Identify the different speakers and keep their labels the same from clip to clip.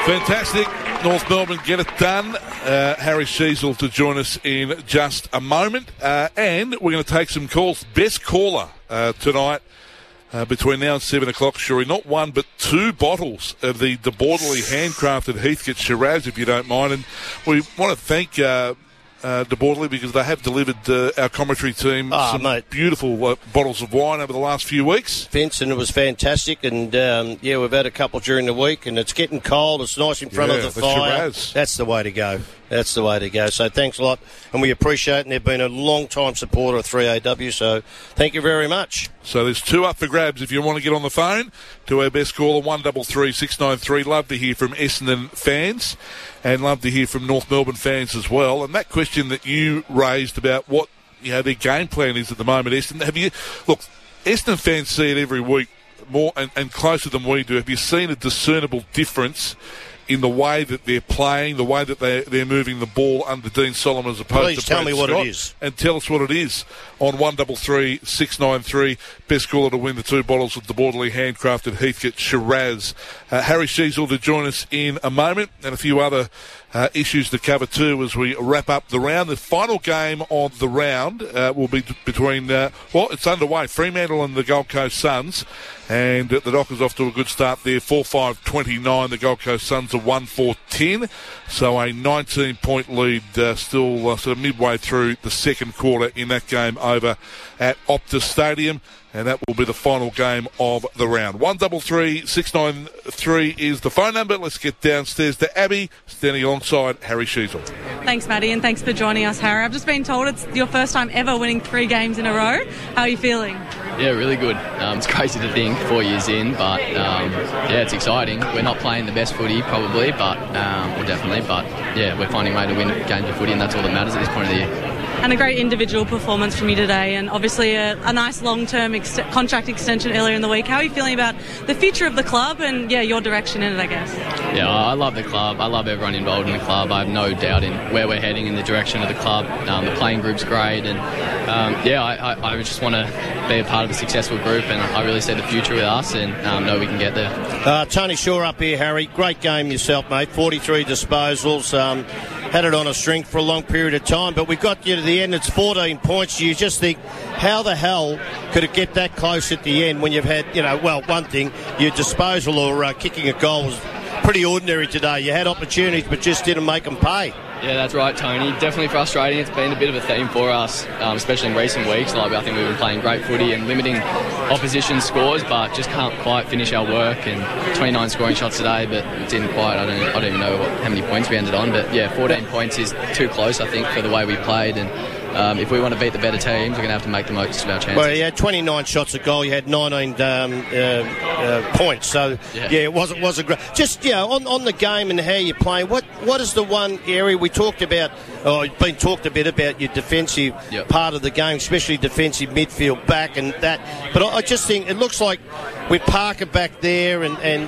Speaker 1: Fantastic. North Melbourne get it done. Harry Sheasel to join us in just a moment. And we're going to take some calls. Best caller tonight between now and 7 o'clock, Shuri. Not one, but 2 bottles of the De Bordeley handcrafted Heathcote Shiraz, if you don't mind. And we want to thank De Bordeley because they have delivered our commentary team some beautiful bottles of wine over the last few weeks.
Speaker 2: Vincent, it was fantastic, and we've had a couple during the week, and it's getting cold. It's nice in front of the fire.
Speaker 1: Shiraz.
Speaker 2: That's the way to go. That's the way to go. So thanks a lot, and we appreciate it. And they've been a long-time supporter of 3AW, so thank you very much.
Speaker 1: So there's 2 up for grabs if you want to get on the phone to our best caller, 133 693. Love to hear from Essendon fans and love to hear from North Melbourne fans as well. And that question that you raised about what their game plan is at the moment, Essendon, look, Essendon fans see it every week more and closer than we do. Have you seen a discernible difference in the way that they're playing, the way that they're moving the ball under Dean Solomon as opposed to Brad Scott?
Speaker 2: Please tell me what it is.
Speaker 1: And tell us what it is on 133 693. Best caller to win the 2 bottles of the Bordeley handcrafted Heathcote Shiraz. Harry Sheasel to join us in a moment, and a few other issues to cover too as we wrap up the round. The final game of the round will be between, it's underway, Fremantle and the Gold Coast Suns. And the Dockers off to a good start there, 4-5-29. The Gold Coast Suns are 1-4-10. So a 19-point lead still sort of midway through the second quarter in that game over at Optus Stadium. And that will be the final game of the round. 133 693 is the phone number. Let's get downstairs to Abby, standing alongside Harry Sheasel.
Speaker 3: Thanks, Maddie, and thanks for joining us, Harry. I've just been told it's your first time ever winning 3 games in a row. How are you feeling?
Speaker 4: Yeah, really good. It's crazy to think 4 years in, but it's exciting. We're not playing the best footy, probably, but we're finding a way to win games of footy, and that's all that matters at this point of the year.
Speaker 3: And a great individual performance from you today, and obviously a nice long-term contract extension earlier in the week. How are you feeling about the future of the club and, your direction in it, I guess?
Speaker 4: Yeah, I love the club. I love everyone involved in the club. I have no doubt in where we're heading in the direction of the club. The playing group's great, and I just want to be a part of a successful group, and I really see the future with us and know we can get there.
Speaker 2: Tony Shaw up here, Harry. Great game yourself, mate. 43 disposals. Had it on a string for a long period of time, but we got you to the end. It's 14 points. You just think, how the hell could it get that close at the end when you've had, one thing, your disposal or kicking a goal was pretty ordinary today. You had opportunities, but just didn't make them pay.
Speaker 4: Yeah, that's right, Tony. Definitely frustrating. It's been a bit of a theme for us, especially in recent weeks. I think we've been playing great footy and limiting opposition scores, but just can't quite finish our work. And 29 scoring shots today, but it didn't quite. I don't even know how many points we ended on. But 14 points is too close, I think, for the way we played. And if we want to beat the better teams, we're going to have to make the most of our chances.
Speaker 2: Well, you had 29 shots a goal. You had 19 points. So, it was a great... Just, on the game and how you're playing, what is the one area we talked about, it's been talked a bit about your defensive part of the game, especially defensive midfield back and that. But I just think it looks like with Parker back there and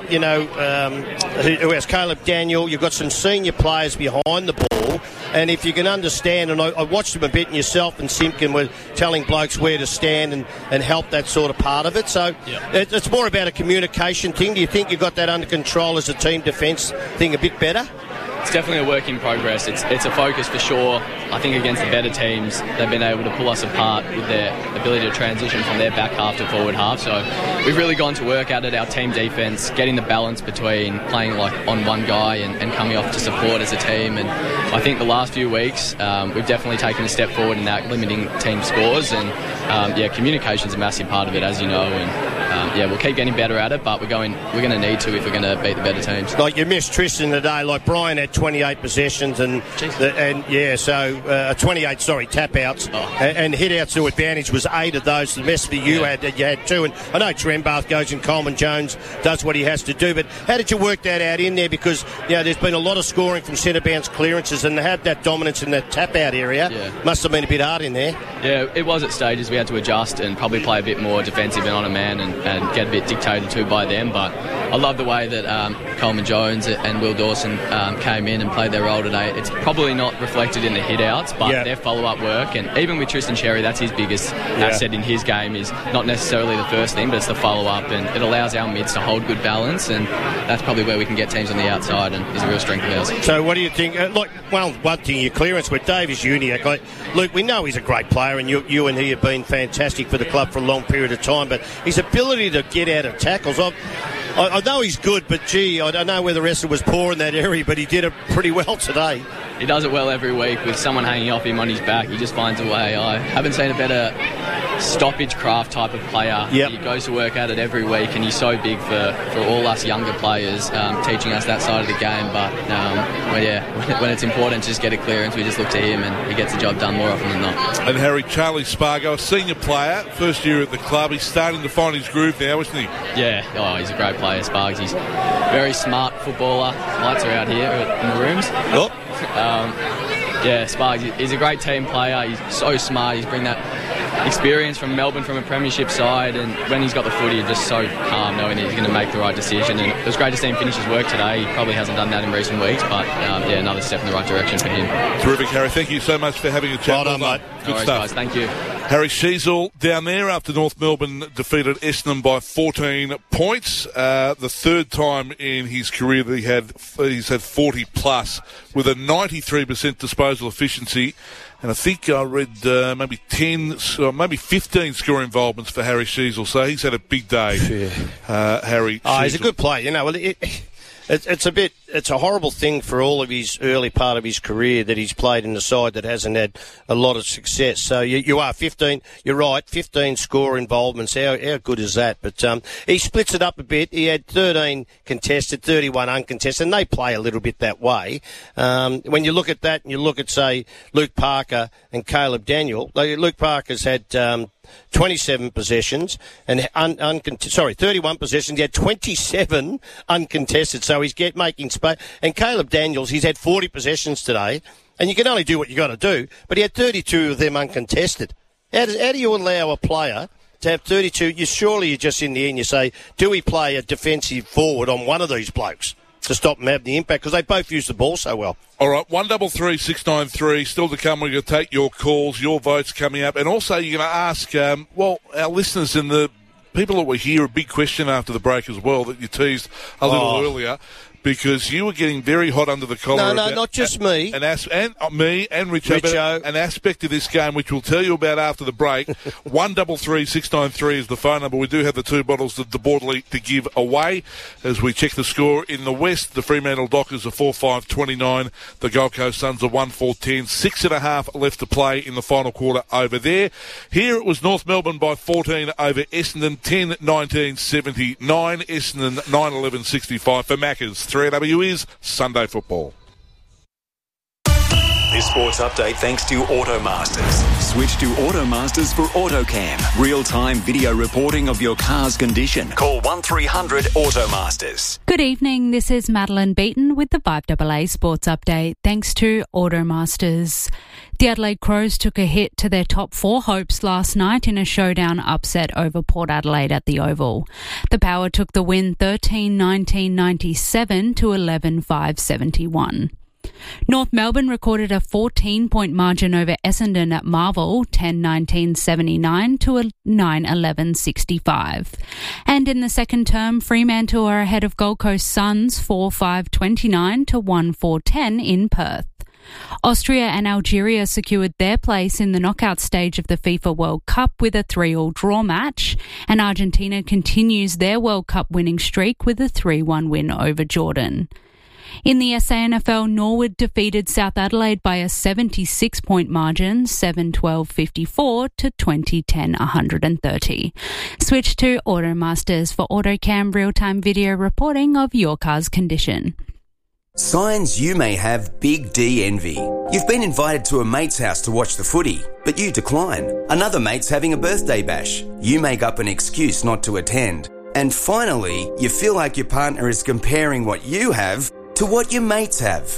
Speaker 2: who else? Caleb Daniel, you've got some senior players behind the ball. And if you can understand, and I watched them a bit, and yourself and Simpkin were telling blokes where to stand and help that sort of part of it. So it's more about a communication thing. Do you think you got that under control as a team defence thing a bit better?
Speaker 4: It's definitely a work in progress. It's a focus for sure. I think against the better teams, they've been able to pull us apart with their ability to transition from their back half to forward half. So we've really gone to work out at our team defence, getting the balance between playing on one guy and coming off to support as a team. And I think the last few weeks, we've definitely taken a step forward in that, limiting team scores. And communication's a massive part of it, as you know. And we'll keep getting better at it, but we're going to need to if we're going to beat the better teams.
Speaker 2: Like you missed Tristan today. Like Brian had 28 possessions and 28 tap outs and hit outs to advantage was 8 of those. The rest of you had 2. And I know Trembath goes and Coleman Jones does what he has to do, but how did you work that out in there? Because there's been a lot of scoring from centre bounce clearances, and to have that dominance in that tap out area must have been a bit hard in there.
Speaker 4: Yeah, it was at stages. We had to adjust and probably play a bit more defensive and on a man and get a bit dictated to by them. But I love the way that Coleman Jones and Will Dawson came in and played their role today. It's probably not reflected in the hit-outs, but their follow-up work, and even with Tristan Xerri, that's his biggest asset in his game, is not necessarily the first thing, but it's the follow-up, and it allows our mids to hold good balance, and that's probably where we can get teams on the outside, and is a real strength of ours.
Speaker 2: So what do you think? One thing, your clearance with Davis Uniacke. Luke, we know he's a great player, and you and he have been fantastic for the club for a long period of time, but his ability to get out of tackles, I know he's good, but gee, I don't know whether Esser was poor in that area, but he did it pretty well today.
Speaker 4: He does it well every week with someone hanging off him on his back. He just finds a way. I haven't seen a better stoppage craft type of player.
Speaker 2: Yep.
Speaker 4: He goes to work at it every week, and he's so big for all us younger players, teaching us that side of the game. But when it's important to just get a clearance, we just look to him, and he gets the job done more often than not.
Speaker 1: And Harry, Charlie Spargo, a senior player, first year at the club. He's starting to find his groove now, isn't he?
Speaker 4: Yeah, he's a great player, Spargs. He's a very smart footballer. Lights are out here in the rooms.
Speaker 2: Oh.
Speaker 4: Spargs, he's a great team player. He's so smart. He's bring that experience from Melbourne, from a premiership side, and when he's got the footy, he's just so calm knowing that he's going to make the right decision. And it was great to see him finish his work today. He probably hasn't done that in recent weeks, but another step in the right direction for him.
Speaker 1: Terrific, Harry. Thank you so much for having a chat.
Speaker 2: Well done, mate.
Speaker 1: Good stuff.
Speaker 4: Guys. Thank you.
Speaker 1: Harry Sheasel down there after North Melbourne defeated Essendon by 14 points. The third time in his career that he's had 40 plus with a 93% disposal efficiency. And I think I read maybe 15 score involvements for Harry Sheasel. So he's had a big day, Harry Sheasel.
Speaker 2: He's a good player. You know, it's a horrible thing for all of his early part of his career that he's played in a side that hasn't had a lot of success. So you are 15. You're right, 15 score involvements. How good is that? But he splits it up a bit. He had 13 contested, 31 uncontested, and they play a little bit that way. When you look at that, and you look at, say, Luke Parker and Caleb Daniel. Luke Parker's had 27 possessions and 31 possessions. He had 27 uncontested, so he's making space. And Caleb Daniels, he's had 40 possessions today, and you can only do what you got to do, but he had 32 of them uncontested. How do you allow a player to have 32? You're just in the end, you say, do we play a defensive forward on one of these blokes to stop them having the impact? Because they both use the ball so well.
Speaker 1: All right, 133 693 still to come. We're going to take your calls, your votes coming up, and also you're going to ask, our listeners and the people that were here, a big question after the break as well that you teased a little earlier. Because you were getting very hot under the collar.
Speaker 2: No, not just me.
Speaker 1: And me and Richo. An aspect of this game which we'll tell you about after the break. 133 693 is the phone number. We do have the 2 bottles of the Borderly to give away. As we check the score in the West, the Fremantle Dockers are 4-5-29. The Gold Coast Suns are 1-4-10. 6.5 left to play in the final quarter over there. Here it was North Melbourne by 14 over Essendon, 10-19-79. Essendon 9-11-65 for Maccas. 3AW is Sunday Football.
Speaker 5: This sports update thanks to Automasters. Switch to Automasters for AutoCam. Real-time video reporting of your car's condition. Call 1300 Automasters.
Speaker 6: Good evening, this is Madeline Beaton with the 5AA Sports Update thanks to Automasters. The Adelaide Crows took a hit to their top 4 hopes last night in a showdown upset over Port Adelaide at the Oval. The Power took the win 13-19-97 to 11-5-71. North Melbourne recorded a 14-point margin over Essendon at Marvel, 10-19-79 to 9-11-65. And in the second term, Fremantle are ahead of Gold Coast Suns 4-5-29 to 1-4-10 in Perth. Austria and Algeria secured their place in the knockout stage of the FIFA World Cup with a 3-3 draw match, and Argentina continues their World Cup winning streak with a 3-1 win over Jordan. In the SANFL, Norwood defeated South Adelaide by a 76-point margin, 7-12-54 to 20-10-130. Switch to Automasters for AutoCam real-time video reporting of your car's condition.
Speaker 7: Signs you may have Big D envy. You've been invited to a mate's house to watch the footy, but you decline. Another mate's having a birthday bash. You make up an excuse not to attend. And finally, you feel like your partner is comparing what you have to what your mates have.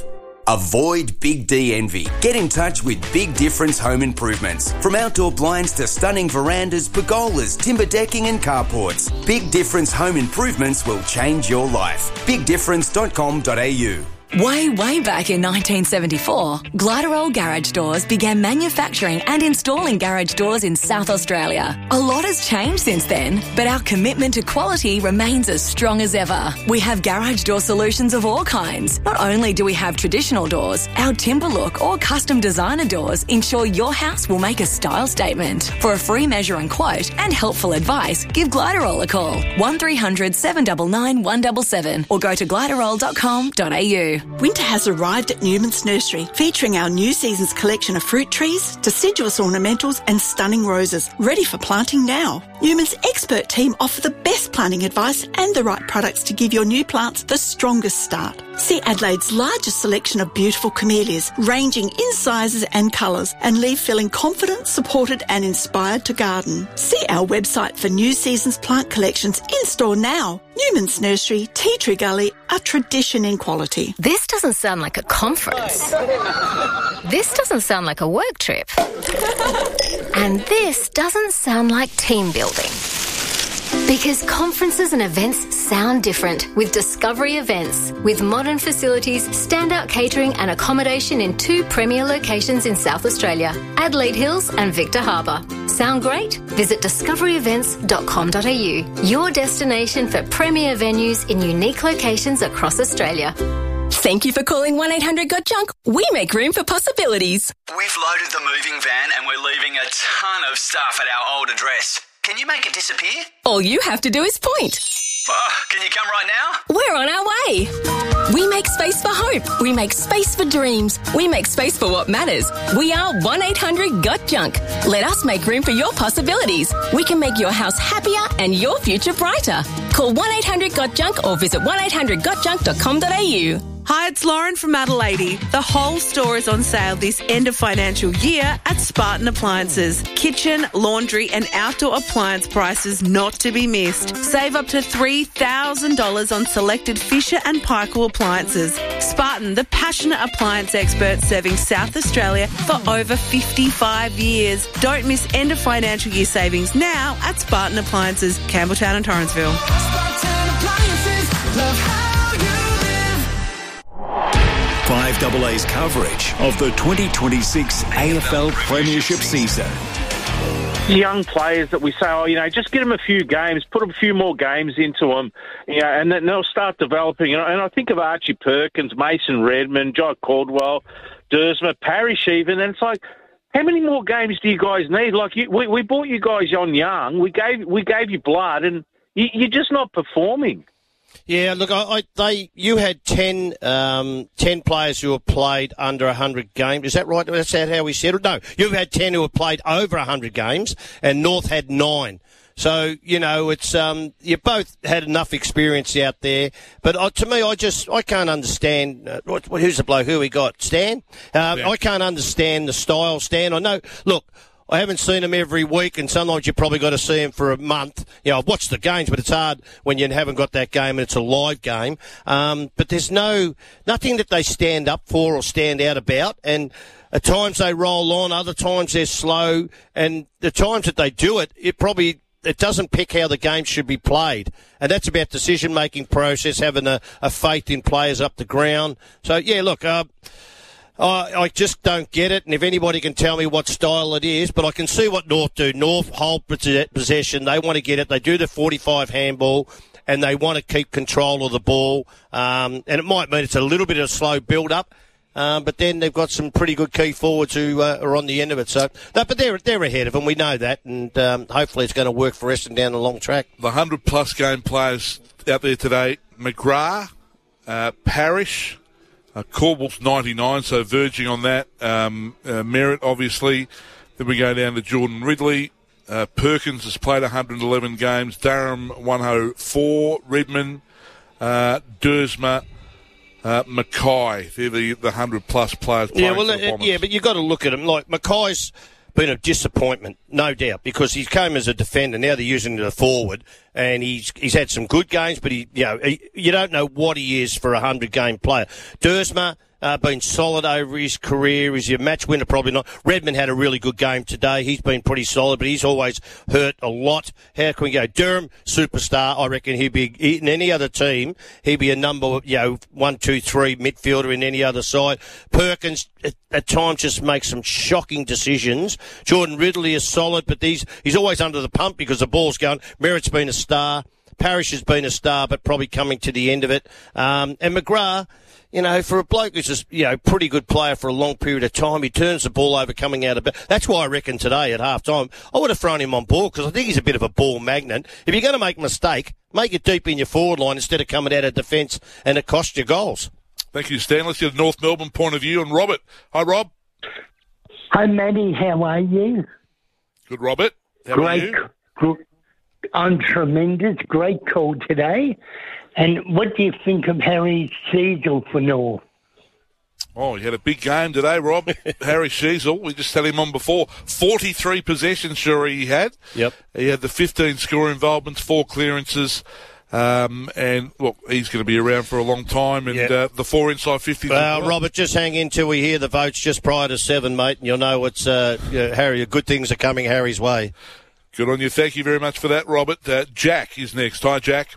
Speaker 7: Avoid Big D envy. Get in touch with Big Difference Home Improvements. From outdoor blinds to stunning verandas, pergolas, timber decking and carports. Big Difference Home Improvements will change your life. BigDifference.com.au.
Speaker 8: Way back in 1974, Gliderol Garage Doors began manufacturing and installing garage doors in South Australia. A lot has changed since then, but our commitment to quality remains as strong as ever. We have garage door solutions of all kinds. Not only do we have traditional doors, our timber look or custom designer doors ensure your house will make a style statement. For a free measure and quote and helpful advice, give Gliderol a call. 1300 799 177 or go to gliderol.com.au.
Speaker 9: Winter has arrived at Newman's Nursery, featuring our new season's collection of fruit trees, deciduous ornamentals and stunning roses, ready for planting now. Newman's expert team offer the best planting advice and the right products to give your new plants the strongest start. See Adelaide's largest selection of beautiful camellias, ranging in sizes and colours, and leave feeling confident, supported and inspired to garden. See our website for new season's plant collections in store now. Newman's Nursery, Tea Tree Gully, a tradition in quality.
Speaker 10: This doesn't sound like a conference. This doesn't sound like a work trip. And this doesn't sound like team building. Because conferences and events sound different with Discovery Events. With modern facilities, standout catering and accommodation in 2 premier locations in South Australia, Adelaide Hills and Victor Harbour. Sound great? Visit discoveryevents.com.au, your destination for premier venues in unique locations across Australia.
Speaker 8: Thank you for calling 1-800-GOT-JUNK. We make room for possibilities.
Speaker 11: We've loaded the moving van and we're leaving a ton of stuff at our old address. Can you make it disappear?
Speaker 8: All you have to do is point.
Speaker 11: Can you come right now?
Speaker 8: We're on our way. We make space for hope. We make space for dreams. We make space for what matters. We are 1-800-GOT-JUNK. Let us make room for your possibilities. We can make your house happier and your future brighter. Call 1-800-GOT-JUNK or visit 1-800-GOTJUNK.com.au.
Speaker 12: Hi, it's Lauren from Adelaide. The whole store is on sale this end of financial year at Spartan Appliances. Kitchen, laundry and outdoor appliance prices not to be missed. Save up to $3,000 on selected Fisher and Paykel appliances. Spartan, the passionate appliance expert serving South Australia for over 55 years. Don't miss end of financial year savings now at Spartan Appliances, Campbelltown and Torrensville.
Speaker 5: Spartan Appliances, love how you live. 5AA's coverage of the 2026 AFL Premiership season.
Speaker 13: Young players that we say, just get them a few games, put a few more games into them, and then they'll start developing. And I think of Archie Perkins, Mason Redmond, Jai Caldwell, Dersma, Parrish even, and it's like, how many more games do you guys need? Like, we brought you guys on young, we gave you blood, and you're just not performing.
Speaker 2: Yeah, look, you had 10 players who have played under 100 games. Is that right? Is that how we said it? No, you've had 10 who have played over 100 games, and North had 9. So, it's you both had enough experience out there. But to me, I can't understand. Who's the bloke? Who we got? Stan? I can't understand the style, Stan. I know, look, I haven't seen him every week, and sometimes you probably got to see him for a month. I've watched the games, but it's hard when you haven't got that game and it's a live game. But there's nothing that they stand up for or stand out about. And at times they roll on, other times they're slow. And the times that they do it, it doesn't pick how the game should be played. And that's about decision-making process, having a faith in players up the ground. So, yeah, look, I just don't get it, and if anybody can tell me what style it is, but I can see what North do. North hold possession. They want to get it. They do the 45 handball, and they want to keep control of the ball. And it might mean it's a little bit of a slow build-up, but then they've got some pretty good key forwards who are on the end of it. So, no, but they're ahead of them. We know that, and hopefully it's going to work for Essendon down the long track. The
Speaker 1: 100-plus game players out there today, McGrath, Parrish, Caldwell's 99, so verging on that. Merritt, obviously. Then we go down to Jordan Ridley. Perkins has played 111 games. Durham, 104. Redmond, Dersma, Mackay. They're the 100-plus players playing for the Bombers.
Speaker 2: Yeah, but you've got to look at them. Like, Mackay's been a disappointment, no doubt, because he came as a defender. Now they're using him as a forward, and he's had some good games, but you don't know what he is for a 100-game player. Dersma, been solid over his career. Is he a match winner? Probably not. Redmond had a really good game today. He's been pretty solid, but he's always hurt a lot. How can we go? Durham, superstar. I reckon he'd be in any other team. He'd be a number, 1, 2, 3 midfielder in any other side. Perkins at times just makes some shocking decisions. Jordan Ridley is solid, but he's always under the pump because the ball's going. Merritt's been a star. Parrish has been a star, but probably coming to the end of it. And McGrath, for a bloke who's a pretty good player for a long period of time, he turns the ball over coming out of it. That's why I reckon today at half time, I would have thrown him on board because I think he's a bit of a ball magnet. If you're going to make a mistake, make it deep in your forward line instead of coming out of defence and it costs you goals.
Speaker 1: Thank you, Stan. Let's get a North Melbourne point of view. And Robert. Hi, Rob.
Speaker 14: Hi, Matty. How are you?
Speaker 1: Good, Robert. How are you?
Speaker 14: Good. I'm tremendous. Great call today. And what do you think of Harry Cecil for North?
Speaker 1: Oh, he had a big game today, Rob. Harry Sheasel, we just had him on before. 43 possessions, sure he had.
Speaker 2: Yep.
Speaker 1: He had the 15 score involvements, 4 clearances. And, look, he's going to be around for a long time. And the 4 inside 50.
Speaker 2: Well, Robert, just hang in till we hear the votes just prior to 7, mate, and you'll know it's Harry. Good things are coming Harry's way.
Speaker 1: Good on you. Thank you very much for that, Robert. Jack is next. Hi, Jack.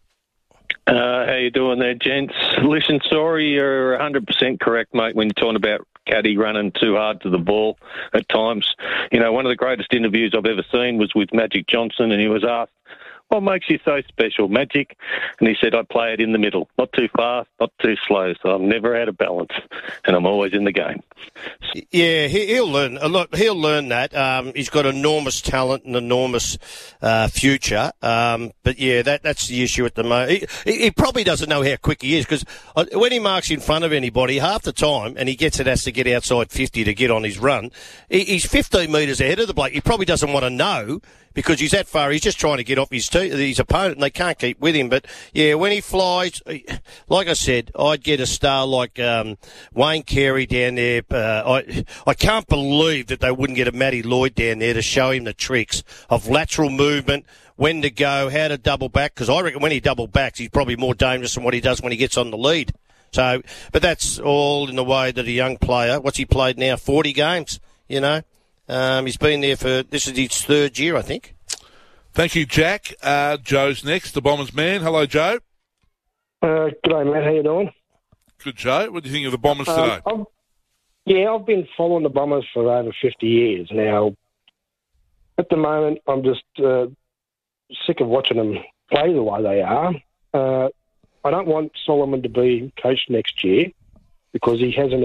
Speaker 15: How you doing there, gents? Listen, sorry, you're 100% correct, mate, when you're talking about Caddy running too hard to the ball at times. One of the greatest interviews I've ever seen was with Magic Johnson, and he was asked, what makes you so special, Magic? And he said, I play it in the middle, not too fast, not too slow, so I'm never out of balance, and I'm always in the game.
Speaker 2: Yeah, he'll learn a lot. He'll learn that. He's got enormous talent and enormous future. But yeah, that's the issue at the moment. He probably doesn't know how quick he is because when he marks in front of anybody, half the time, and he has to get outside 50 to get on his run, he's 15 metres ahead of the bloke. He probably doesn't want to know because he's that far. He's just trying to get off his opponent, and they can't keep with him. But yeah, when he flies, like I said, I'd get a star like Wayne Carey down there. I can't believe that they wouldn't get a Matty Lloyd down there to show him the tricks of lateral movement, when to go, how to double back, because I reckon when he double backs, he's probably more dangerous than what he does when he gets on the lead. So, but that's all in the way that a young player, what's he played now, 40 games, he's been there this is his 3rd year, I think.
Speaker 1: Thank you, Jack. Joe's next, the Bombers man. Hello, Joe.
Speaker 16: G'day, Matt. How you doing?
Speaker 1: Good, Joe. What do you think of the Bombers today?
Speaker 16: I've been following the Bombers for over 50 years now. At the moment, I'm just sick of watching them play the way they are. I don't want Solomon to be coach next year because he hasn't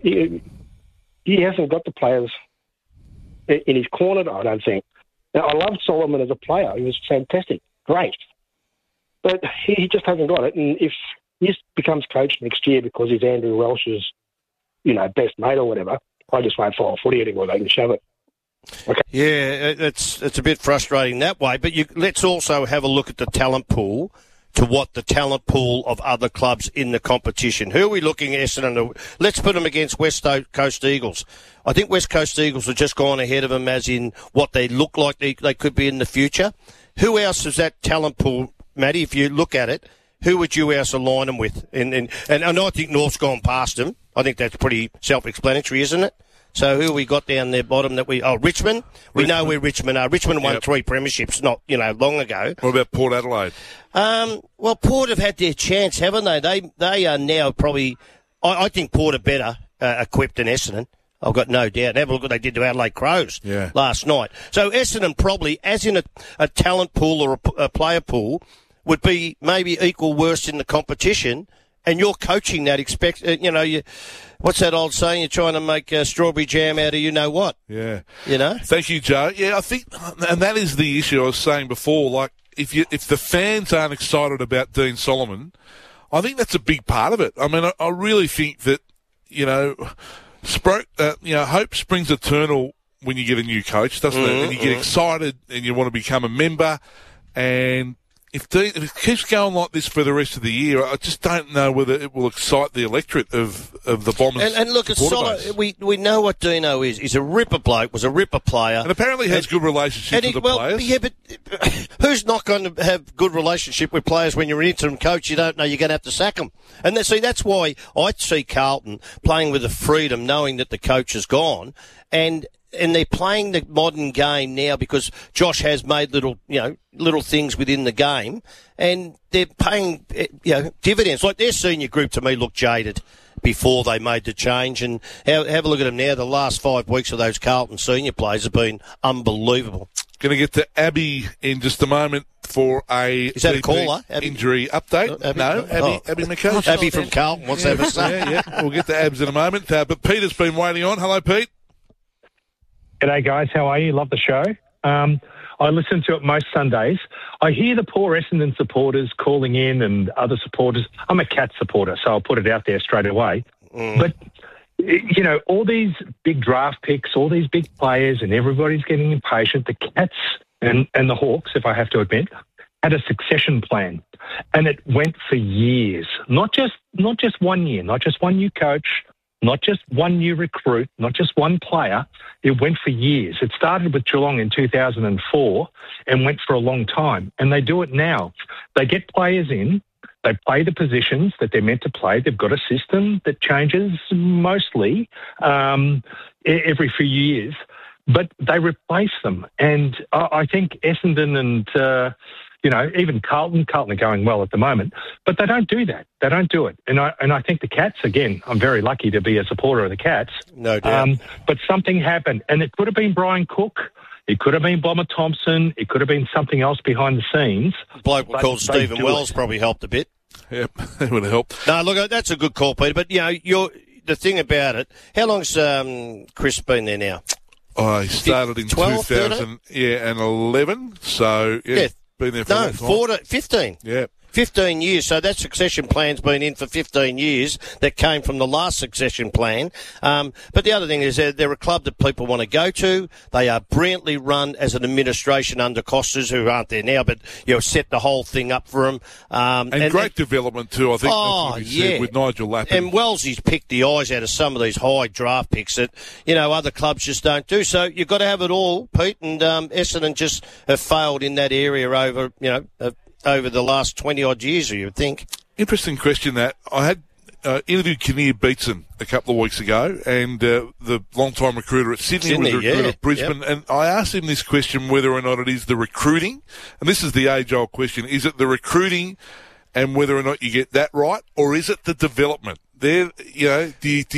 Speaker 16: got the players in his corner, I don't think. Now, I loved Solomon as a player. He was fantastic, great. But he just hasn't got it. And if he becomes coach next year because he's Andrew Welsh's, best mate or whatever, I just won't follow footy anymore. They can shove it. Okay.
Speaker 2: Yeah, it's a bit frustrating that way. But let's also have a look at the talent pool to what the talent pool of other clubs in the competition. Who are we looking at, Essendon? Let's put them against West Coast Eagles. I think West Coast Eagles have just gone ahead of them as in what they look like they could be in the future. Who else is that talent pool, Matty, if you look at it? Who would you else align them with? And I think North's gone past them. I think that's pretty self-explanatory, isn't it? So who we got down there bottom Richmond? We know where Richmond are. Richmond won 3 premierships not, long ago.
Speaker 1: What about Port Adelaide?
Speaker 2: Well, Port have had their chance, haven't they? They are now probably, I think Port are better equipped than Essendon. I've got no doubt. Have a look what they did to Adelaide Crows last night. So Essendon probably, as in a talent pool or a player pool, would be maybe equal worst in the competition. And you're coaching that, what's that old saying? You're trying to make strawberry jam out of you-know-what.
Speaker 1: Yeah.
Speaker 2: Thank
Speaker 1: you, Joe. Yeah, I think, and that is the issue I was saying before, like, if the fans aren't excited about Dean Solomon, I think that's a big part of it. I mean, I really think that, hope springs eternal when you get a new coach, doesn't it? And you get excited and you want to become a member, and if it keeps going like this for the rest of the year, I just don't know whether it will excite the electorate of the Bombers.
Speaker 2: And look, it's solid. We know what Dino is. He's a ripper bloke, was a ripper player.
Speaker 1: And apparently has good relationships with the players.
Speaker 2: Yeah, but who's not going to have good relationship with players when you're an interim coach? You don't know you're going to have to sack them. And that's why I see Carlton playing with the freedom, knowing that the coach is gone, and they're playing the modern game now because Josh has made little things within the game, and they're paying, dividends. Like their senior group to me looked jaded before they made the change, and have a look at them now. The last 5 weeks of those Carlton senior players have been unbelievable.
Speaker 1: Going to get to Abby in just a moment for
Speaker 2: Is that a caller?
Speaker 1: Injury update. Abby McCall.
Speaker 2: Abby from Carlton wants to have a say.
Speaker 1: Yeah. We'll get to Abs in a moment. But Peter's been waiting on. Hello, Pete.
Speaker 17: G'day, guys. How are you? Love the show. I listen to it most Sundays. I hear the poor Essendon supporters calling in and other supporters. I'm a Cats supporter, so I'll put it out there straight away. But, all these big draft picks, all these big players, and everybody's getting impatient. The Cats and the Hawks, if I have to admit, had a succession plan. And it went for years. Not just 1 year, not just one new coach, not just one new recruit, not just one player. It went for years. It started with Geelong in 2004 and went for a long time. And they do it now. They get players in. They play the positions that they're meant to play. They've got a system that changes mostly every few years. But they replace them. And I think Essendon and... even Carlton are going well at the moment, but they don't do that. They don't do it. And I think the Cats, again, I'm very lucky to be a supporter of the Cats.
Speaker 2: No doubt.
Speaker 17: But something happened, and it could have been Brian Cook. It could have been Bomber Thompson. It could have been something else behind the scenes.
Speaker 2: A bloke called Stephen Wells probably helped a bit.
Speaker 1: Yep, that would have helped.
Speaker 2: No, look, that's a good call, Peter. But, the thing about it, how long's Chris been there now?
Speaker 1: I started in 2011, so... Yeah. Been there for
Speaker 2: 15.
Speaker 1: Yeah.
Speaker 2: 15 years. So that succession plan's been in for 15 years. That came from the last succession plan. But the other thing is they're a club that people want to go to. They are brilliantly run as an administration under Costas, who aren't there now, but set the whole thing up for them.
Speaker 1: And great development too, I think. Said, with Nigel Lappin.
Speaker 2: And Wellesley's picked the eyes out of some of these high draft picks that other clubs just don't do. So you've got to have it all, Pete. And Essendon just have failed in that area over the last 20-odd years, you would think.
Speaker 1: Interesting question that. I had interviewed Kinnear Beatson a couple of weeks ago, and the long-time recruiter at Sydney was a recruiter at Brisbane, and I asked him this question, whether or not it is the recruiting, and this is the age-old question, is it the recruiting and whether or not you get that right, or is it the development? Do you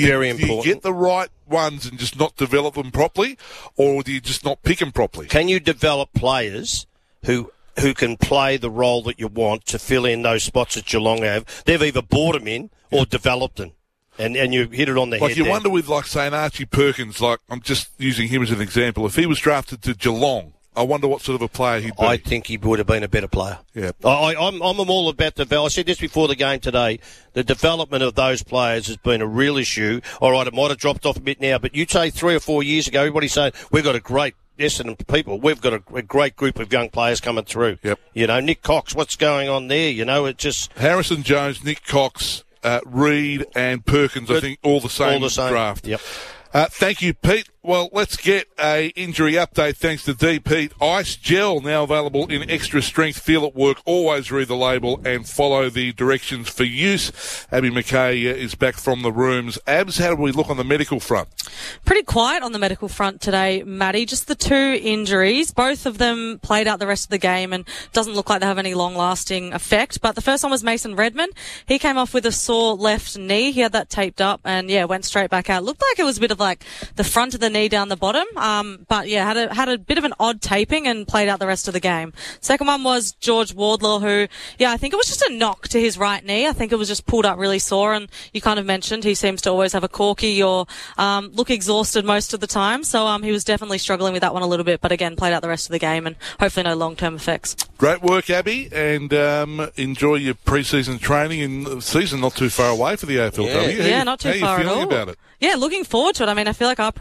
Speaker 1: get the right ones and just not develop them properly, or do you just not pick them properly?
Speaker 2: Can you develop players who can play the role that you want to fill in those spots that Geelong have? They've either bought them in or developed them. And you hit it on the head.
Speaker 1: Like you wonder with, say, an Archie Perkins, I'm just using him as an example. If he was drafted to Geelong, I wonder what sort of a player he'd be.
Speaker 2: I think he would have been a better player.
Speaker 1: Yeah.
Speaker 2: I'm all about development. I said this before the game today. The development of those players has been a real issue. All right, it might have dropped off a bit now, but you say 3 or 4 years ago, everybody's saying, we've got a great Essendon people. We've got a great group of young players coming through.
Speaker 1: Yep.
Speaker 2: Nick Cox, what's going on there? It just...
Speaker 1: Harrison Jones, Nick Cox, Reid and Perkins, I think all the same draft.
Speaker 2: Yep.
Speaker 1: Thank you, Pete. Well, let's get a injury update thanks to D-Pete. Ice Gel now available in extra strength. Feel it work. Always read the label and follow the directions for use. Abby McKay is back from the rooms. Abs, how do we look on the medical front?
Speaker 3: Pretty quiet on the medical front today, Maddie. Just the 2 injuries. Both of them played out the rest of the game and doesn't look like they have any long-lasting effect. But the first one was Mason Redman. He came off with a sore left knee. He had that taped up and, went straight back out. Looked like it was a bit of the front of the knee down the bottom. But had a bit of an odd taping and played out the rest of the game. Second one was George Wardlaw, who, I think it was just a knock to his right knee. I think it was just pulled up really sore, and you kind of mentioned he seems to always have a corky or look exhausted most of the time. So he was definitely struggling with that one a little bit, but again, played out the rest of the game and hopefully no long-term effects.
Speaker 1: Great work, Abby, and enjoy your pre-season training, and the season not too far away for the AFLW.
Speaker 3: Yeah, not too far at all.
Speaker 1: How are you feeling about it?
Speaker 3: Yeah, looking forward to it. I mean, I feel like our pre-season's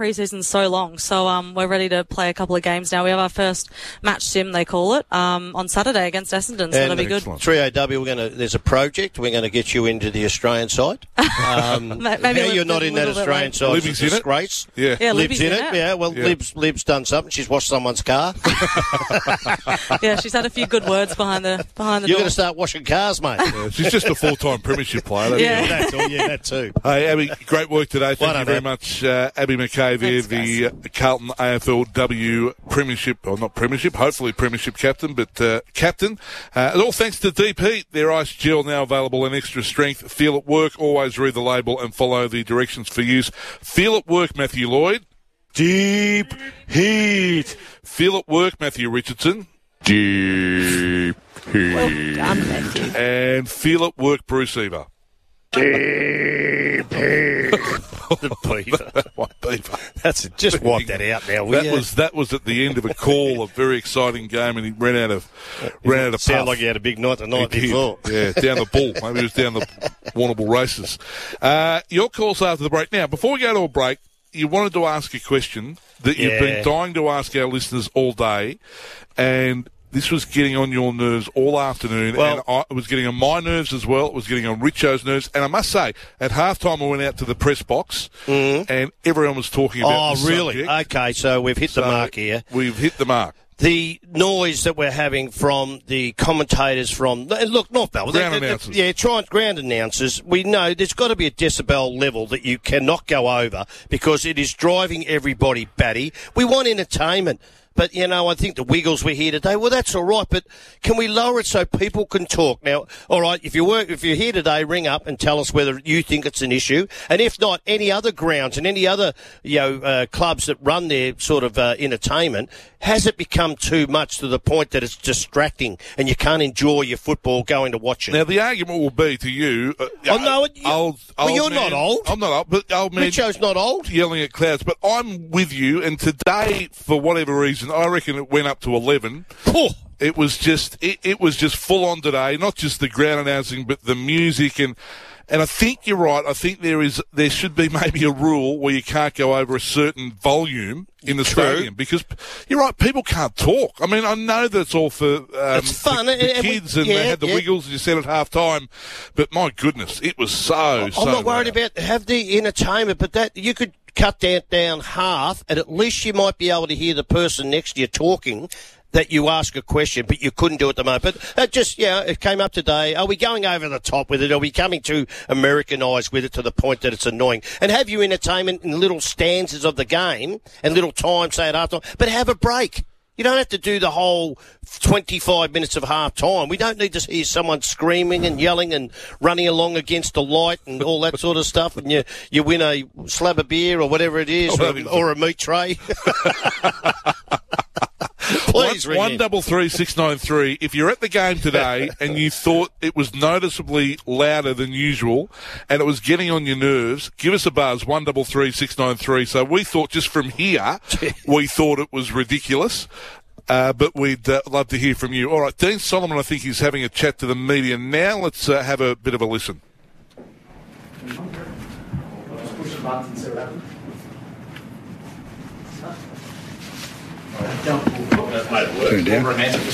Speaker 3: season so long. So we're ready to play a couple of games now. We have our first match sim, they call it, on Saturday against Essendon, so that'll be good.
Speaker 2: 3AW, there's a project. We're going to get you into the Australian side.
Speaker 3: Maybe
Speaker 2: you're not in that Australian side.
Speaker 1: Libby's in
Speaker 2: disgrace.
Speaker 1: it.
Speaker 3: Yeah,
Speaker 2: Lib's in it. Yeah, well,
Speaker 1: Yeah.
Speaker 2: Lib's done something. She's washed someone's car.
Speaker 3: Yeah, she's had a few good words behind the
Speaker 2: You're
Speaker 3: door.
Speaker 2: going to start washing cars, mate.
Speaker 1: Yeah, she's just a full-time premiership player.
Speaker 2: That too.
Speaker 1: Hey, Abby, great work today. Thank
Speaker 2: Well
Speaker 1: you
Speaker 2: done,
Speaker 1: very
Speaker 2: Ab.
Speaker 1: much, Abby McKay there, the Carlton AFLW Premiership, or not Premiership, hopefully Premiership captain, but captain. And all thanks to Deep Heat. Their ice gel now available in extra strength. Feel it work. Always read the label and follow the directions for use. Feel it work, Matthew Lloyd. Deep Heat. Feel it work, Matthew Richardson. Deep Heat.
Speaker 18: Well done, Matthew.
Speaker 1: And feel it work, Bruce Eva.
Speaker 2: The beaver. That's it. Just wipe that out now.
Speaker 1: That was at the end of a call, a very exciting game, and he ran out of
Speaker 2: Sound
Speaker 1: puff.
Speaker 2: like he had a big night the night
Speaker 1: He did.
Speaker 2: before.
Speaker 1: Yeah, down the Bull. Maybe it was down the Warrnambool races. Your calls after the break. Now, before we go to a break, you wanted to ask a question that you've been dying to ask our listeners all day, and this was getting on your nerves all afternoon, and it was getting on my nerves as well. It was getting on Richo's nerves. And I must say, at halftime I went out to the press box, and everyone was talking about this
Speaker 2: really?
Speaker 1: subject.
Speaker 2: Okay, so we've hit the mark here.
Speaker 1: We've hit the mark.
Speaker 2: The noise that we're having from the commentators from... Look, North Melbourne...
Speaker 1: Ground announcers.
Speaker 2: Ground announcers. We know there's got to be a decibel level that you cannot go over because it is driving everybody batty. We want entertainment. But, I think the Wiggles were here today. Well, that's all right, but can we lower it so people can talk? Now, all right, if you're here today, ring up and tell us whether you think it's an issue. And if not, any other grounds and any other, clubs that run their sort of entertainment, has it become too much to the point that it's distracting and you can't enjoy your football going to watch it?
Speaker 1: Now, the argument will be to you...
Speaker 2: you're
Speaker 1: man,
Speaker 2: not old.
Speaker 1: I'm not old, but old man...
Speaker 2: Richo's not old.
Speaker 1: Yelling at clouds, but I'm with you, and today, for whatever reason, I reckon it went up to 11. It was just full on today, not just the ground announcing, but the music, and I think you're right. I think there should be maybe a rule where you can't go over a certain volume in the stadium, because you're right, people can't talk. I mean, I know that it's all for
Speaker 2: it's fun.
Speaker 1: the kids, and they had the Wiggles, as you said, at half time, but my goodness, it was so
Speaker 2: I'm not worried about have the entertainment, but that you could cut that down half, and at least you might be able to hear the person next to you talking that you ask a question, but you couldn't do it at the moment. But that just, it came up today. Are we going over the top with it? Are we coming too Americanised with it to the point that it's annoying? And have your entertainment in little stanzas of the game and little time, say at half time, but have a break. You don't have to do the whole 25 minutes of half time. We don't need to hear someone screaming and yelling and running along against the light and all that sort of stuff, and you win a slab of beer or whatever it is, or a meat tray. Please ring
Speaker 1: 133 if you're at the game today and you thought it was noticeably louder than usual and it was getting on your nerves, give us a buzz, 133 So we thought, just from here, we thought it was ridiculous. But we'd love to hear from you. All right, Dean Solomon, I think, is having a chat to the media now. Let's have a bit of a listen.
Speaker 19: Push the button and see what happens.
Speaker 20: Turn down.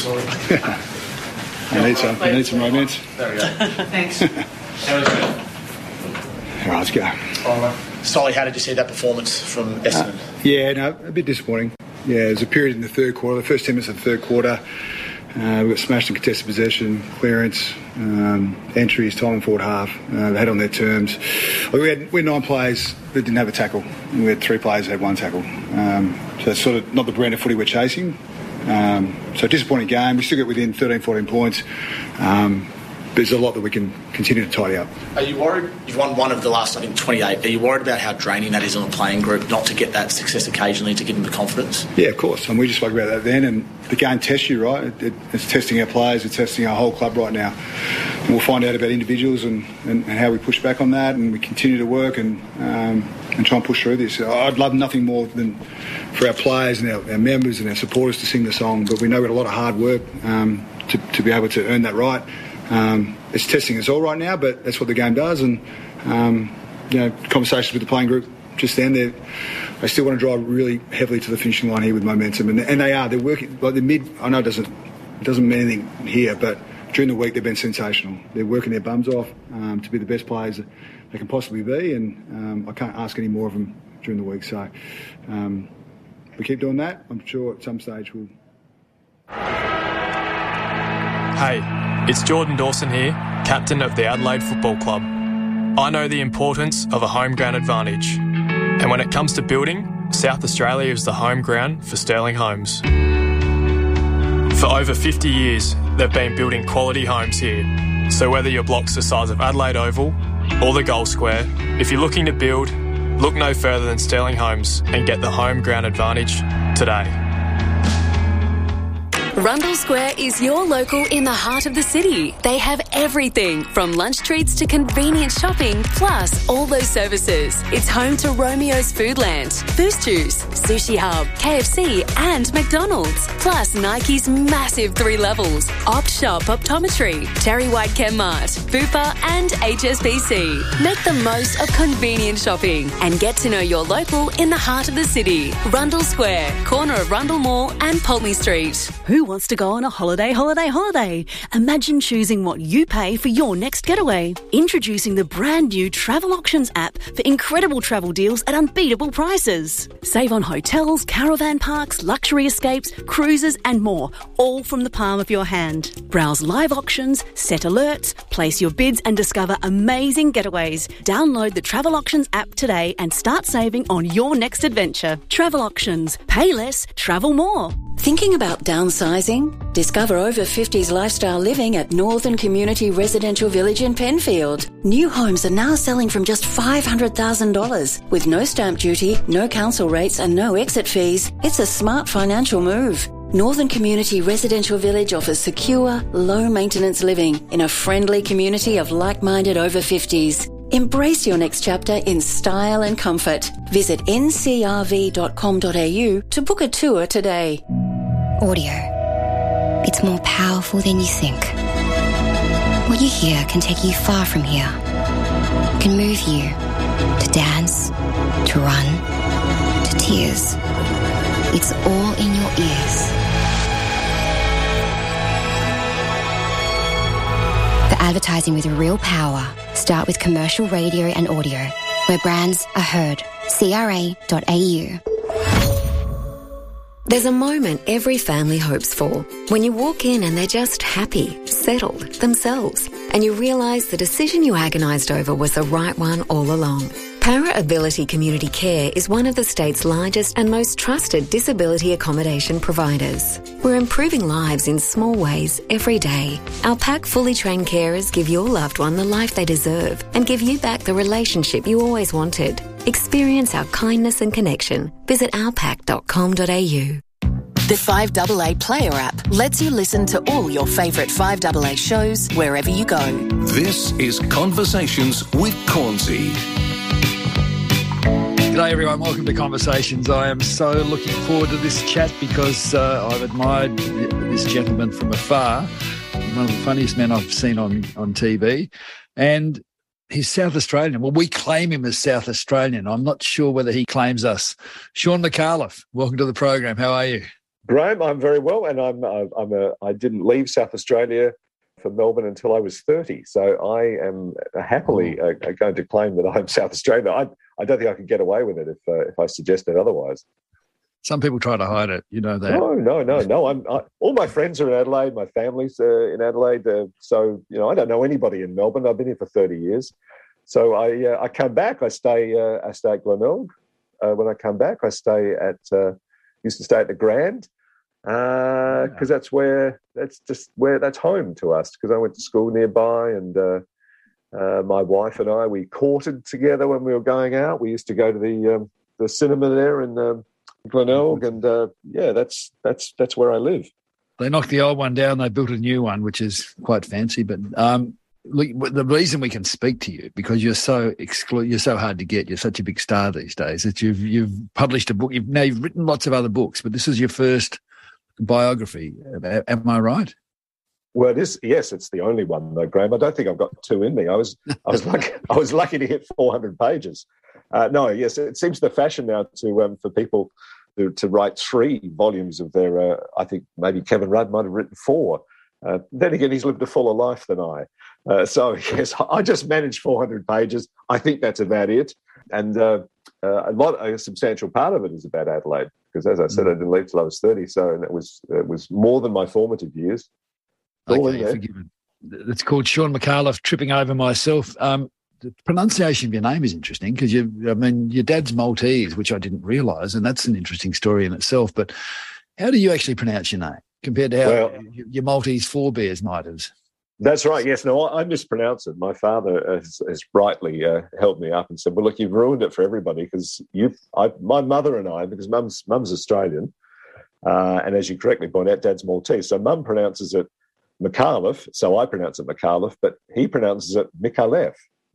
Speaker 20: You need some romance.
Speaker 19: There we go. Thanks.
Speaker 20: All right, let's go.
Speaker 19: Solly, how did you see that performance from Essendon?
Speaker 20: A bit disappointing. Yeah, there's a period in the third quarter, the first 10 minutes of the third quarter. We got smashed in contested possession, clearance, entries, time and forward half. They had on their terms. We had 9 players that didn't have a tackle. We had 3 players that had 1 tackle. So that's sort of not the brand of footy we're chasing. So disappointing game. We still get within 13, 14 points. There's a lot that we can continue to tidy up.
Speaker 19: Are you worried? You've won one of the last, 28. Are you worried about how draining that is on the playing group, not to get that success occasionally, to give them the confidence?
Speaker 20: Yeah, of course. And we just spoke about that then. And the game tests you, right? It's testing our players. It's testing our whole club right now. And we'll find out about individuals and how we push back on that. And we continue to work and try and push through this. I'd love nothing more than for our players and our members and our supporters to sing the song. But we know we've got a lot of hard work to be able to earn that right. It's testing us all right now, but that's what the game does. And conversations with the playing group just then. They still want to drive really heavily to the finishing line here with momentum, and they are. They're working like the mid. I know it doesn't mean anything here, but during the week they've been sensational. They're working their bums off to be the best players they can possibly be, and I can't ask any more of them during the week. So we keep doing that. I'm sure at some stage we'll.
Speaker 18: Hey, it's Jordan Dawson here, captain of the Adelaide Football Club. I know the importance of a home ground advantage. And when it comes to building, South Australia is the home ground for Sterling Homes. For over 50 years, they've been building quality homes here. So whether your block's the size of Adelaide Oval or the Gold Square, if you're looking to build, look no further than Sterling Homes and get the home ground advantage today.
Speaker 8: Rundle Square is your local in the heart of the city. They have everything from lunch treats to convenient shopping, plus all those services. It's home to Romeo's Foodland, Boost Juice, Sushi Hub, KFC and McDonald's. Plus Nike's massive 3 levels, Opt Shop Optometry, Terry White Chemmart, Bupa and HSBC. Make the most of convenient shopping and get to know your local in the heart of the city. Rundle Square, corner of Rundle Mall and Pulteney Street.
Speaker 21: Who wants to go on a holiday? Imagine choosing what you pay for your next getaway. Introducing the brand new Travel Auctions app for incredible travel deals at unbeatable prices. Save on hotels, caravan parks, luxury escapes, cruises and more, all from the palm of your hand. Browse live auctions, set alerts, place your bids and discover amazing getaways. Download the Travel Auctions app today and start saving on your next adventure. Travel Auctions. Pay less, travel more.
Speaker 22: Thinking about downsizing? Discover over 50s lifestyle living at Northern Community Residential Village in Penfield. New homes are now selling from just $500,000 with no stamp duty, no council rates and no exit fees. It's a smart financial move. Northern Community Residential Village offers secure, low-maintenance living in a friendly community of like-minded over 50s. Embrace your next chapter in style and comfort. Visit ncrv.com.au to book a tour today.
Speaker 10: Audio. It's more powerful than you think. What you hear can take you far from here. It can move you to dance, to run, to tears. It's all in your ears. For advertising with real power, start with commercial radio and audio, where brands are heard. CRA.au.
Speaker 23: There's a moment every family hopes for, when you walk in and they're just happy, settled, themselves, and you realise the decision you agonised over was the right one all along. Para Ability Community Care is one of the state's largest and most trusted disability accommodation providers. We're improving lives in small ways every day. Our PAC fully trained carers give your loved one the life they deserve and give you back the relationship you always wanted. Experience our kindness and connection. Visit ourpac.com.au.
Speaker 24: The 5AA Player app lets you listen to all your favourite 5AA shows wherever you go.
Speaker 25: This is Conversations with Cornsey.
Speaker 26: G'day everyone, welcome to Conversations. I am so looking forward to this chat because I've admired this gentleman from afar, one of the funniest men I've seen on TV, and he's South Australian. Well, we claim him as South Australian. I'm not sure whether he claims us. Sean McAuliffe, welcome to the program. How are you?
Speaker 27: Graham, I'm very well, and I didn't leave South Australia for Melbourne until I was 30, so I am happily going to claim that I'm South Australian. I don't think I could get away with it if I suggested otherwise.
Speaker 26: Some people try to hide it, you know that.
Speaker 27: No. All my friends are in Adelaide. My family's in Adelaide. So, I don't know anybody in Melbourne. I've been here for 30 years. So I come back. I stay at Glenelg. When I come back, I used to stay at the Grand because that's home to us because I went to school nearby and my wife and I, we courted together when we were going out. We used to go to the cinema there in Glenelg, and that's where I live.
Speaker 26: They knocked the old one down. They built a new one, which is quite fancy. But look, the reason we can speak to you because you're so hard to get. You're such a big star these days that you've published a book. You've written lots of other books, but this is your first biography. Am I right?
Speaker 27: Well, yes, it's the only one though, Graham. I don't think I've got two in me. I was lucky to hit 400 pages. No, yes, it seems the fashion now to for people to write 3 volumes of their. I think maybe Kevin Rudd might have written 4. Then again, he's lived a fuller life than I. So yes, I just managed 400 pages. I think that's about it, and a substantial part of it is about Adelaide because, as I said, I didn't leave till I was 30. So and it was more than my formative years.
Speaker 26: Okay, forgiven. It's called Sean McAuliffe, Tripping Over Myself. The pronunciation of your name is interesting because your dad's Maltese, which I didn't realise, and that's an interesting story in itself. But how do you actually pronounce your name compared to how your Maltese forebears might have? That's
Speaker 27: right. Yes. No, I mispronounce it. My father has rightly held me up and said, "Well, look, you've ruined it for everybody because my mother and I, because Mum's Australian, and as you correctly point out, Dad's Maltese. So Mum pronounces it McAuliffe, so I pronounce it McAuliffe, but he pronounces it Micallef.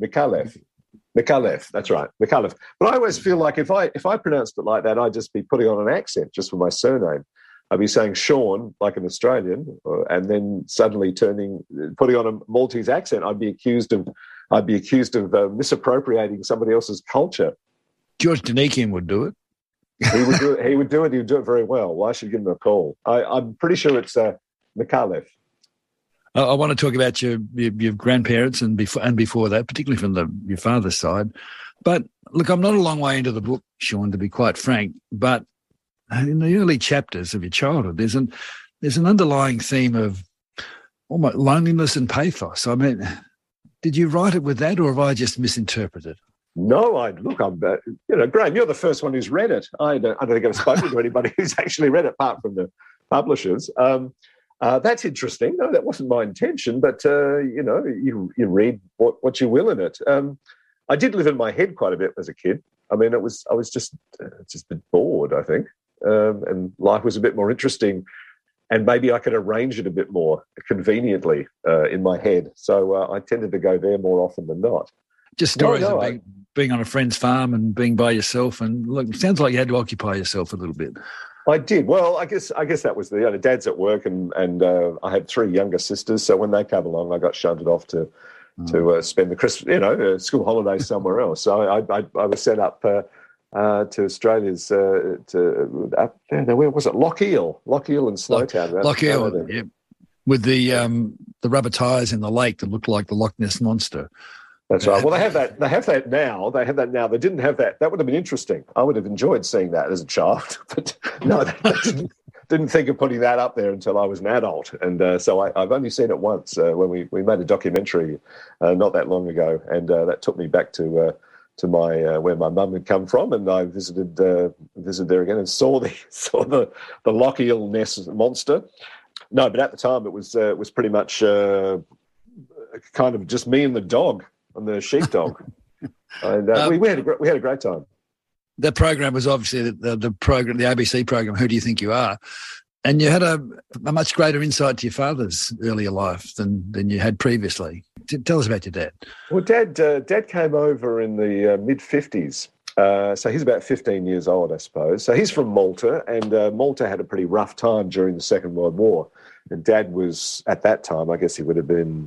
Speaker 27: Micallef, that's right, Micallef. But I always feel like if I pronounced it like that, I'd just be putting on an accent just for my surname. I'd be saying Sean like an Australian, and then suddenly putting on a Maltese accent. I'd be accused of misappropriating somebody else's culture.
Speaker 26: George Denikian would do it.
Speaker 27: He would do it. He would do it very well. Well, I should give him a call. I'm pretty sure it's Micallef.
Speaker 26: I want to talk about your grandparents and before that, particularly from your father's side. But look, I'm not a long way into the book, Sean, to be quite frank. But in the early chapters of your childhood, there's an underlying theme of almost loneliness and pathos. I mean, did you write it with that, or have I just misinterpreted?
Speaker 27: No, Graham, you're the first one who's read it. I don't think I've spoken to anybody who's actually read it apart from the publishers. That's interesting. No, that wasn't my intention, but you read what you will in it. I did live in my head quite a bit as a kid. I mean, I was just a bit bored, I think, and life was a bit more interesting, and maybe I could arrange it a bit more conveniently in my head. So I tended to go there more often than not.
Speaker 26: Just stories of being on a friend's farm and being by yourself, and look, it sounds like you had to occupy yourself a little bit.
Speaker 27: I did. Well, I guess that was Dad's at work, and I had 3 younger sisters. So when they came along, I got shunted off to spend the Christmas, school holidays somewhere else. So I was sent up to Australia's where was it? Lochiel and Snowtown.
Speaker 26: Lochiel, yeah, with the rubber tyres in the lake that looked like the Loch Ness Monster.
Speaker 27: That's right. Well, they have that now. They didn't have that. That would have been interesting. I would have enjoyed seeing that as a child. But no, they didn't think of putting that up there until I was an adult. And so I've only seen it once when we made a documentary not that long ago. And that took me back to my where my mum had come from. And I visited there again and saw the Lochiel Ness Monster. No, but at the time it was pretty much kind of just me and the dog. And the sheepdog, and we had a great time.
Speaker 26: That program was obviously the program, the ABC program. Who do you think you are? And you had a much greater insight to your father's earlier life than you had previously. Tell us about your dad.
Speaker 27: Well, Dad came over in the mid-50s, so he's about 15 years old, I suppose. So he's from Malta, and Malta had a pretty rough time during the Second World War. And Dad was at that time, I guess he would have been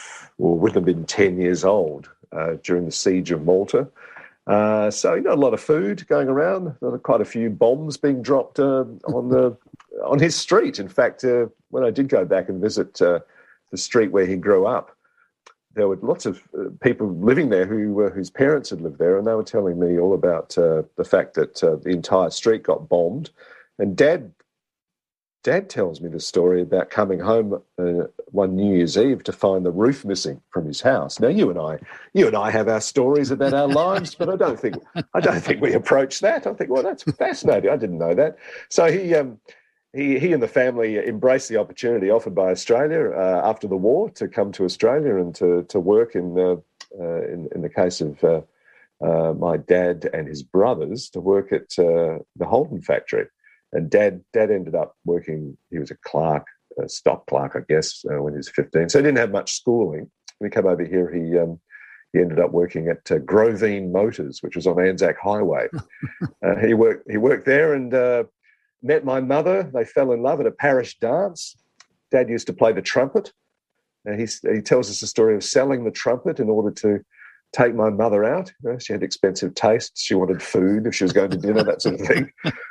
Speaker 27: 10 years old during the siege of Malta. So, a lot of food going around, quite a few bombs being dropped on his street. In fact, when I did go back and visit the street where he grew up, there were lots of people living there whose parents had lived there, and they were telling me all about the fact that the entire street got bombed. And Dad tells me the story about coming home one New Year's Eve to find the roof missing from his house. Now, you and I have our stories about our lives, but I don't think we approach that. I think, well, that's fascinating. I didn't know that. So he and the family embraced the opportunity offered by Australia after the war to come to Australia and to work in the case of my dad and his brothers, to work at the Holden factory. And Dad ended up working. He was a clerk, a stock clerk, I guess, when he was 15. So he didn't have much schooling. When he came over here, he ended up working at Groveen Motors, which was on Anzac Highway. He worked there and met my mother. They fell in love at a parish dance. Dad used to play the trumpet. He tells us the story of selling the trumpet in order to take my mother out. You know, she had expensive tastes. She wanted food if she was going to dinner, that sort of thing.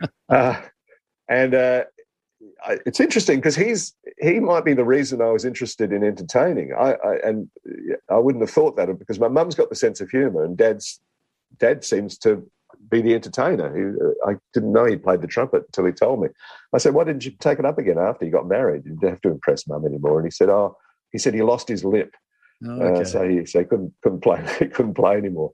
Speaker 27: It's interesting because he might be the reason I was interested in entertaining. I wouldn't have thought that because my mum's got the sense of humour and Dad seems to be the entertainer. I didn't know he played the trumpet until he told me. I said, "Why didn't you take it up again after you got married? You didn't have to impress Mum anymore." And he said, he lost his lip. Okay. So he couldn't play. He couldn't play anymore.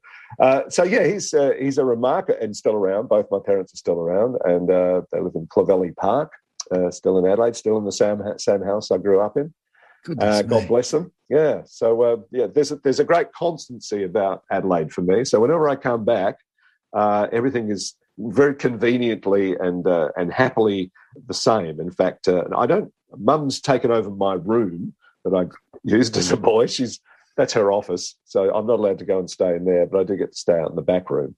Speaker 27: He's a remarker and still around. Both my parents are still around, and they live in Clovelly Park, still in Adelaide, still in the same house I grew up in. God bless them. Yeah. So there's a great constancy about Adelaide for me. So whenever I come back, everything is very conveniently and happily the same. In fact, Mum's taken over my room that I used as a boy. That's her office, so I'm not allowed to go and stay in there, but I do get to stay out in the back room.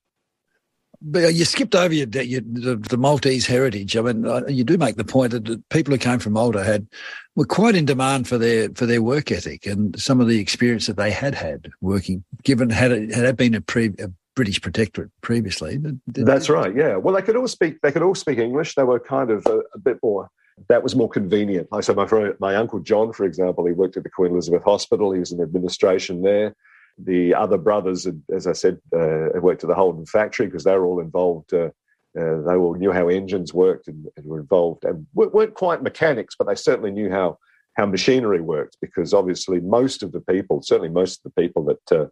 Speaker 26: But you skipped over the Maltese heritage. I mean, you do make the point that the people who came from Malta were quite in demand for their work ethic and some of the experience that they had working, given had it been a British protectorate previously.
Speaker 27: That's right. Yeah. Well, they could all speak English. They were kind of a bit more. That was more convenient. So my Uncle John, for example, he worked at the Queen Elizabeth Hospital. He was in administration there. The other brothers, as I said, worked at the Holden factory because they were all involved. They all knew how engines worked and were involved. And weren't quite mechanics, but they certainly knew how machinery worked because obviously most of the people that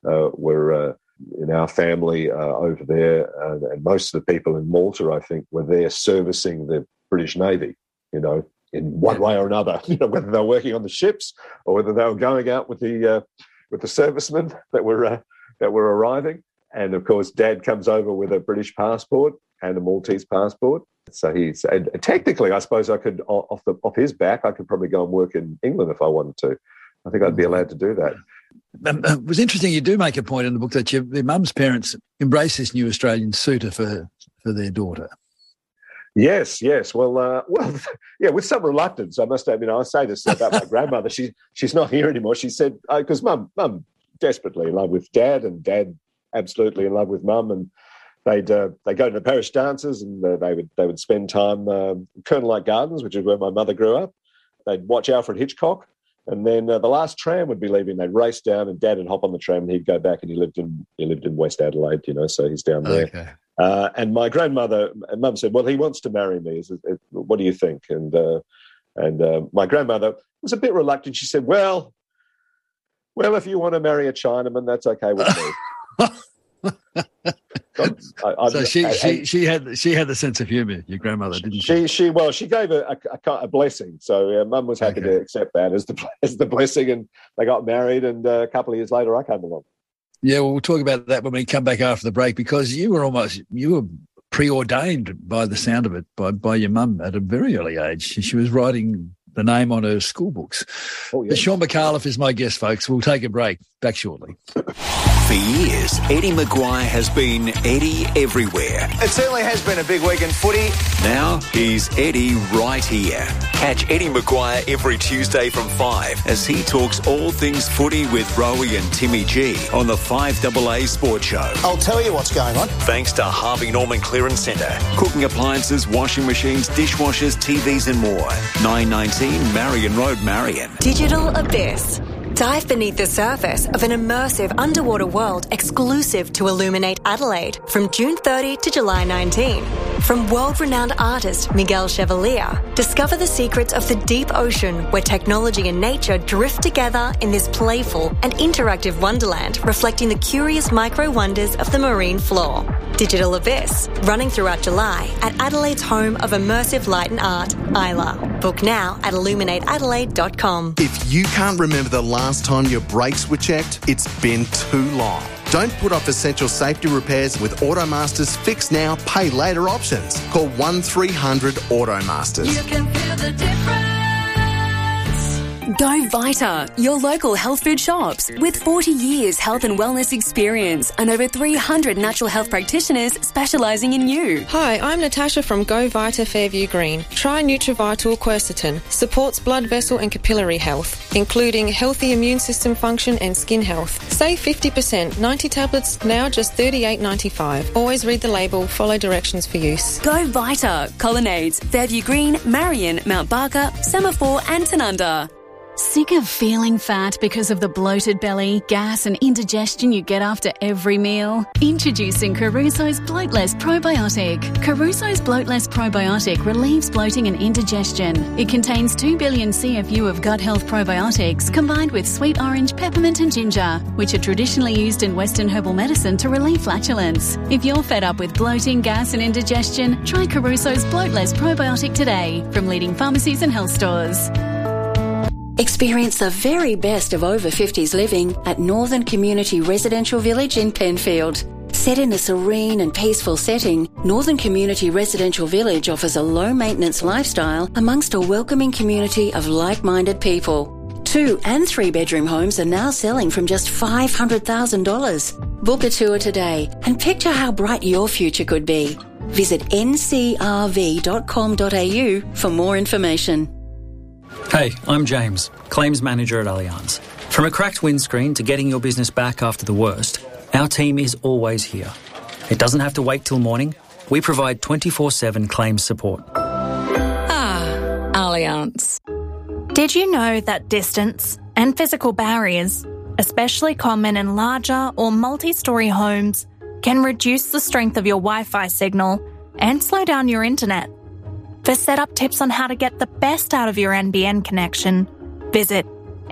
Speaker 27: were in our family over there and most of the people in Malta, I think, were there servicing the British Navy, you know, in one way or another, you know, whether they were working on the ships or whether they were going out with the servicemen that were arriving. And of course, Dad comes over with a British passport and a Maltese passport. So technically, I suppose I could, off his back, I could probably go and work in England if I wanted to. I think I'd be allowed to do that.
Speaker 26: It was interesting. You do make a point in the book that your mum's parents embraced this new Australian suitor for their daughter.
Speaker 27: Yes. Well, yeah, with some reluctance, I must admit. I say this about my grandmother. She's not here anymore. She said, because Mum desperately in love with Dad, and Dad absolutely in love with Mum, and they go to the parish dances, and they would spend time Colonelite Gardens, which is where my mother grew up. They'd watch Alfred Hitchcock, and then the last tram would be leaving. They'd race down, and Dad would hop on the tram, and he'd go back, and he lived in West Adelaide, you know, so he's down there. Okay. And my grandmother, Mum said, "Well, he wants to marry me. What do you think?" And my grandmother was a bit reluctant. She said, "Well, if you want to marry a Chinaman, that's okay with me."
Speaker 26: So she had the sense of humour, your grandmother, didn't she?
Speaker 27: She gave a blessing. So Mum was happy to accept that as the blessing, and they got married. And a couple of years later, I came along.
Speaker 26: Yeah, well, we'll talk about that when we come back after the break, because you were preordained by the sound of it by your mum at a very early age. She was writing the name on her school books. Oh, yes. Sean McAuliffe is my guest, folks. We'll take a break. Back shortly.
Speaker 25: For years, Eddie Maguire has been Eddie everywhere.
Speaker 4: It certainly has been a big week in footy.
Speaker 25: Now he's Eddie right here. Catch Eddie Maguire every Tuesday from 5 as he talks all things footy with Rowie and Timmy G on the 5AA Sports Show.
Speaker 4: I'll tell you what's going on.
Speaker 25: Thanks to Harvey Norman Clearance Centre. Cooking appliances, washing machines, dishwashers, TVs and more. 919 Marion Road, Marion.
Speaker 23: Digital Abyss. Dive beneath the surface of an immersive underwater world exclusive to Illuminate Adelaide from June 30 to July 19. From world-renowned artist Miguel Chevalier, discover the secrets of the deep ocean where technology and nature drift together in this playful and interactive wonderland reflecting the curious micro-wonders of the marine floor. Digital Abyss, running throughout July at Adelaide's home of immersive light and art, Isla. Book now at illuminateadelaide.com.
Speaker 4: If you can't remember the last time your brakes were checked, it's been too long. Don't put off essential safety repairs with Automaster's Fix Now, Pay Later options. Call 1300 Automasters.
Speaker 23: You can feel the difference.
Speaker 8: Go Vita, your local health food shops. With 40 years health and wellness experience and over 300 natural health practitioners specialising in you.
Speaker 5: Hi, I'm Natasha from Go Vita Fairview Green. Try Nutrivital Quercetin. Supports blood vessel and capillary health, including healthy immune system function and skin health. Save 50%. 90 tablets, now just $38.95. Always read the label, follow directions for use.
Speaker 8: Go Vita, Colonnades, Fairview Green, Marion, Mount Barker, Semaphore and Tanunda.
Speaker 21: Sick of feeling fat because of the bloated belly, gas and indigestion you get after every meal? Introducing Caruso's Bloatless Probiotic. Caruso's Bloatless Probiotic relieves bloating and indigestion. It contains 2 billion CFU of gut health probiotics combined with sweet orange, peppermint and ginger, which are traditionally used in Western herbal medicine to relieve flatulence. If you're fed up with bloating, gas and indigestion, try Caruso's Bloatless Probiotic today from leading pharmacies and health stores.
Speaker 22: Experience the very best of over 50s living at Northern Community Residential Village in Penfield. Set in a serene and peaceful setting, Northern Community Residential Village offers a low-maintenance lifestyle amongst a welcoming community of like-minded people. 2 and 3 bedroom homes are now selling from just $500,000. Book a tour today and picture how bright your future could be. Visit ncrv.com.au for more information.
Speaker 6: Hey, I'm James, Claims Manager at Allianz. From a cracked windscreen to getting your business back after the worst, our team is always here. It doesn't have to wait till morning. We provide 24/7 claims support.
Speaker 7: Allianz. Did you know that distance and physical barriers, especially common in larger or multi-storey homes, can reduce the strength of your Wi-Fi signal and slow down your internet? For setup tips on how to get the best out of your NBN connection, visit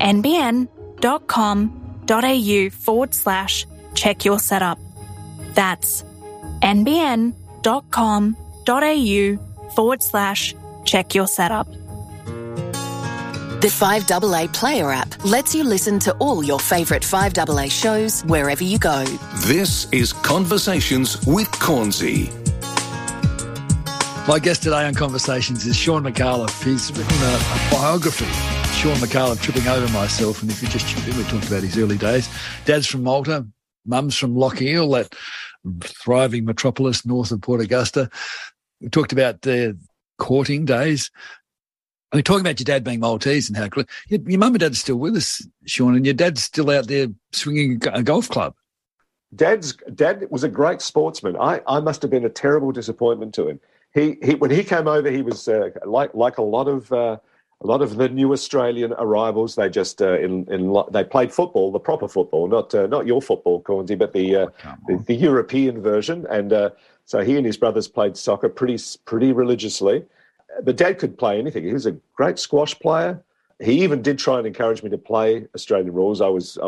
Speaker 7: nbn.com.au/check your setup. That's nbn.com.au/check your setup.
Speaker 24: The 5AA Player app lets you listen to all your favourite 5AA shows wherever you go.
Speaker 9: This is Conversations with Cornsey.
Speaker 26: My guest today on Conversations is Sean McAuliffe. He's written a biography, Sean McAuliffe, Tripping Over Myself. And if you just tuned in, we talked about his early days. Dad's from Malta, mum's from Lochiel, that thriving metropolis north of Port Augusta. We talked about the courting days. And we're talking about your dad being Maltese and how your mum and dad are still with us, Sean, and your dad's still out there swinging a golf club.
Speaker 27: Dad was a great sportsman. I must have been a terrible disappointment to him. He when he came over, he was like a lot of the new Australian arrivals. They just they played football, the proper football, not your football, Cornsey, but the European version. And so he and his brothers played soccer pretty religiously. But Dad could play anything. He was a great squash player. He even did try and encourage me to play Australian rules. I was